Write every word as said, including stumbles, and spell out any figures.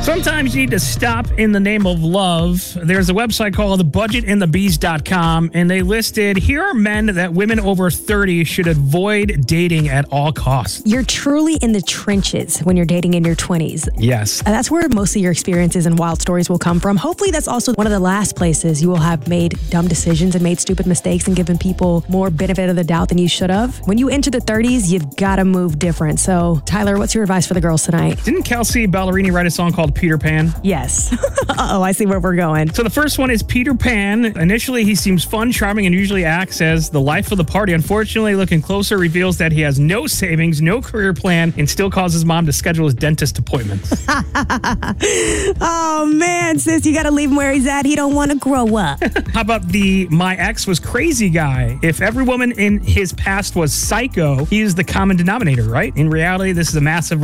Sometimes you need to stop in the name of love. There's a website called the budget and the bees dot com, and they listed, here are men that women over thirty should avoid dating at all costs. You're truly in the trenches when you're dating in your twenties. Yes. And that's where most of your experiences and wild stories will come from. Hopefully that's also one of the last places you will have made dumb decisions and made stupid mistakes and given people more benefit of the doubt than you should have. When you enter the thirties, you've got to move different. So, Tyler, what's your advice for the girls tonight? Didn't Kelsey Ballerini write a song called Peter Pan? Yes. Uh-oh, I see where we're going. So the first one is Peter Pan. Initially, he seems fun, charming, and usually acts as the life of the party. Unfortunately, looking closer reveals that he has no savings, no career plan, and still causes mom to schedule his dentist appointments. Oh, man, sis, you got to leave him where he's at. He don't want to grow up. How about the my ex was crazy guy? If every woman in his past was psycho, he is the common denominator, right? In reality, this is a massive